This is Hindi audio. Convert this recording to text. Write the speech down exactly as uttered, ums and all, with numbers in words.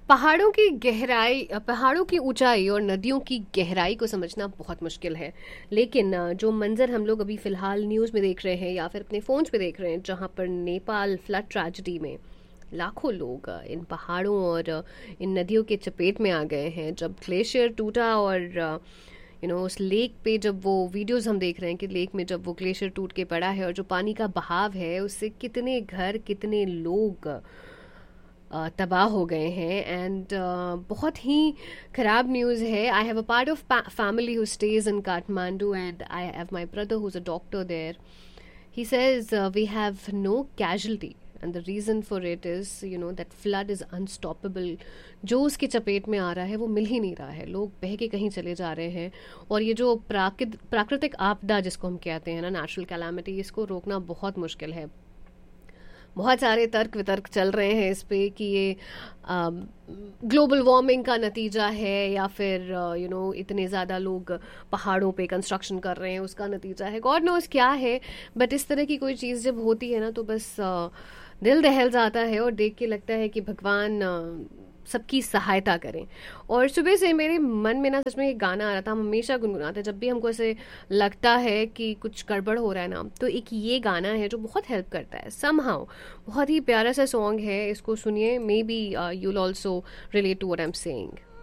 पहाड़ों की गहराई पहाड़ों की ऊंचाई और नदियों की गहराई को समझना बहुत मुश्किल है। लेकिन अ, जो मंजर हम लोग अभी फ़िलहाल न्यूज़ में देख रहे हैं या फिर अपने फ़ोन्स पे देख रहे हैं, जहाँ पर नेपाल फ्लड ट्रेजेडी में लाखों लोग अ, इन पहाड़ों और अ, इन नदियों के चपेट में आ गए हैं। जब ग्लेशियर टूटा और यू नो उस लेक पे जब वो वीडियोस हम देख रहे हैं कि लेक में जब वो ग्लेशियर टूट के पड़ा है और जो पानी का बहाव है उससे कितने घर कितने लोग अ, तबाह हो गए हैं। एंड बहुत ही ख़राब न्यूज़ है। I have a part of family who stays in Kathmandu and I have my brother who is a doctor there. He says we have no casualty and the reason for it is you know that flood is unstoppable. जो उसकी चपेट में आ रहा है वो मिल ही नहीं रहा है, लोग बह के कहीं चले जा रहे हैं। और ये जो प्राकृत प्राकृतिक आपदा जिसको हम कहते हैं ना, नेचुरल कैलामिटी, इसको रोकना बहुत मुश्किल है। बहुत सारे तर्क वितर्क चल रहे हैं इस पे कि ये ग्लोबल वार्मिंग का नतीजा है या फिर यू नो इतने ज़्यादा लोग पहाड़ों पे कंस्ट्रक्शन कर रहे हैं उसका नतीजा है, गॉड नोस क्या है। बट इस तरह की कोई चीज़ जब होती है ना तो बस अ, दिल दहल जाता है और देख के लगता है कि भगवान अ, सबकी सहायता करें। और सुबह से मेरे मन में ना सच में एक गाना आ रहा था, हम हमेशा गुनगुनाते हैं जब भी हमको ऐसे लगता है कि कुछ गड़बड़ हो रहा है ना, तो एक ये गाना है जो बहुत हेल्प करता है समहाउ। बहुत ही प्यारा सा सॉन्ग है, इसको सुनिए, may be you'll also relate to what I am saying.